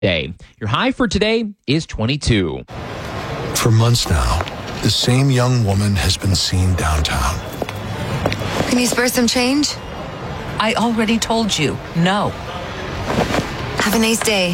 Day. Your high for today is 22. For months now, the same young woman has been seen downtown. Can you spare some change? I already told you, no. Have a nice day.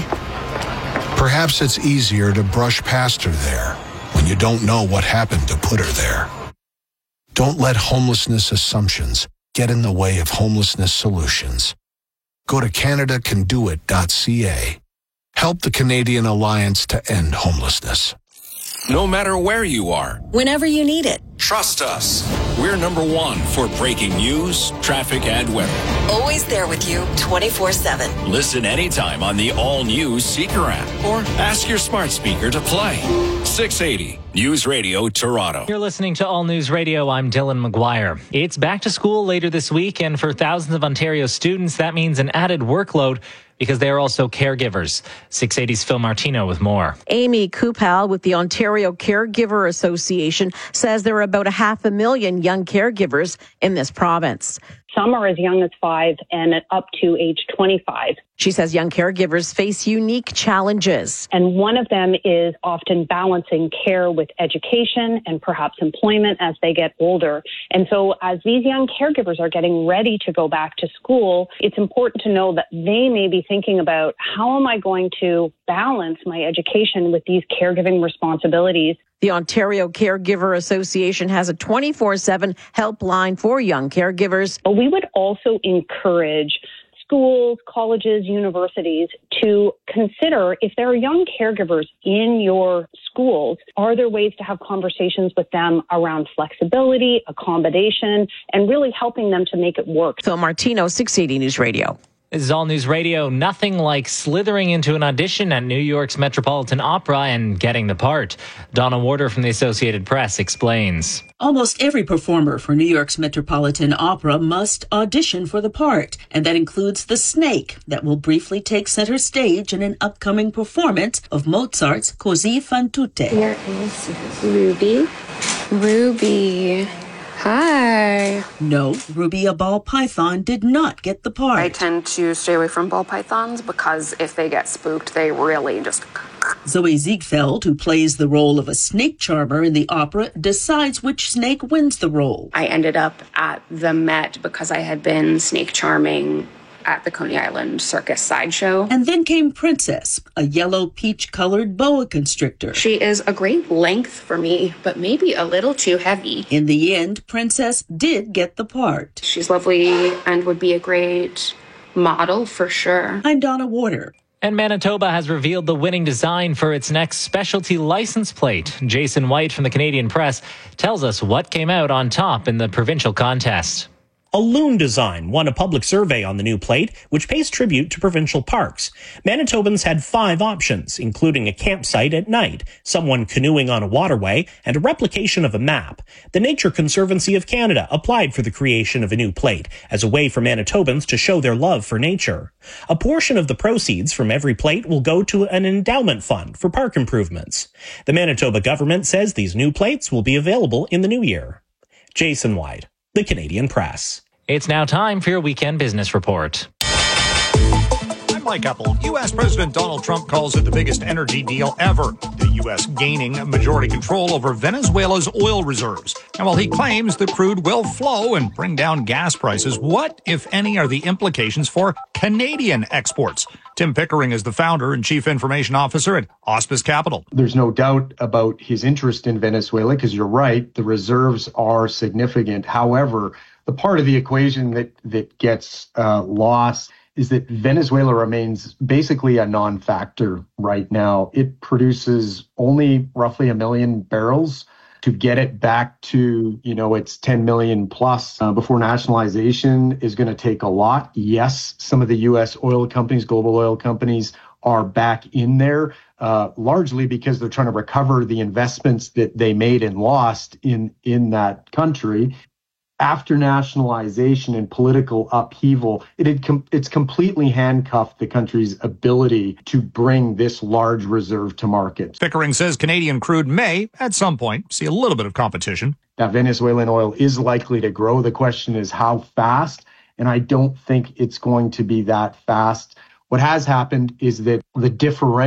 Perhaps it's easier to brush past her there when you don't know what happened to put her there. Don't let homelessness assumptions get in the way of homelessness solutions. Go to CanadaCanDoIt.ca. Help the Canadian Alliance to End Homelessness. No matter where you are, whenever you need it. Trust us. We're number one for breaking news, traffic, and weather. Always there with you 24/7. Listen anytime on the all-new Seeker app or ask your smart speaker to play. 680 News Radio Toronto. You're listening to All News Radio. I'm Dylan McGuire. It's back to school later this week, and for thousands of Ontario students, that means an added workload because they are also caregivers. 680's Phil Martino with more. Amy Kupal with the Ontario Caregiver Association says there are about 500,000 young caregivers in this province. Some are as young as 5 and up to age 25. She says young caregivers face unique challenges. And one of them is often balancing care with education and perhaps employment as they get older. And so as these young caregivers are getting ready to go back to school, it's important to know that they may be thinking about, how am I going to balance my education with these caregiving responsibilities? The Ontario Caregiver Association has a 24/7 helpline for young caregivers. We would also encourage schools, colleges, universities to consider, if there are young caregivers in your schools, are there ways to have conversations with them around flexibility, accommodation, and really helping them to make it work. Phil Martino, 680 News Radio. This is All News Radio. Nothing like slithering into an audition at New York's Metropolitan Opera and getting the part. Donna Warder from the Associated Press explains. Almost every performer for New York's Metropolitan Opera must audition for the part, and that includes the snake that will briefly take center stage in an upcoming performance of Mozart's Così fan tutte. Here is Ruby. Ruby. Hi. No, Ruby, a ball python, did not get the part. I tend to stay away from ball pythons because if they get spooked, they really just... Zoe Ziegfeld, who plays the role of a snake charmer in the opera, decides which snake wins the role. I ended up at the Met because I had been snake charming at the Coney Island Circus Sideshow. And then came Princess, a yellow peach-colored boa constrictor. She is a great length for me, but maybe a little too heavy. In the end, Princess did get the part. She's lovely and would be a great model for sure. I'm Donna Warder. And Manitoba has revealed the winning design for its next specialty license plate. Jason White from the Canadian Press tells us what came out on top in the provincial contest. A loon design won a public survey on the new plate, which pays tribute to provincial parks. Manitobans had 5 options, including a campsite at night, someone canoeing on a waterway, and a replication of a map. The Nature Conservancy of Canada applied for the creation of a new plate as a way for Manitobans to show their love for nature. A portion of the proceeds from every plate will go to an endowment fund for park improvements. The Manitoba government says these new plates will be available in the new year. Jason White, the Canadian Press. It's now time for your weekend business report. I'm Mike Apple. U.S. President Donald Trump calls it the biggest energy deal ever. The U.S. gaining majority control over Venezuela's oil reserves. And while he claims the crude will flow and bring down gas prices, what, if any, are the implications for Canadian exports? Tim Pickering is the founder and chief information officer at Auspice Capital. There's no doubt about his interest in Venezuela because you're right, the reserves are significant. However, the part of the equation that gets lost is that Venezuela remains basically a non-factor right now. It produces only roughly 1 million barrels. To get it back to, its 10 million plus before nationalization is going to take a lot. Yes, some of the U.S. oil companies, global oil companies, are back in there, largely because they're trying to recover the investments that they made and lost in that country. After nationalization and political upheaval, it's completely handcuffed the country's ability to bring this large reserve to market. Pickering says Canadian crude may, at some point, see a little bit of competition. That Venezuelan oil is likely to grow. The question is how fast, and I don't think it's going to be that fast. What has happened is that the differential